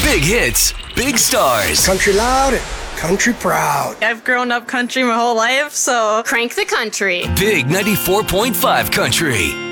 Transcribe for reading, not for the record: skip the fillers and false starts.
Big hits, big stars. Country loud, country proud. I've grown up country my whole life, so Crank the country. Big 94.5 Country.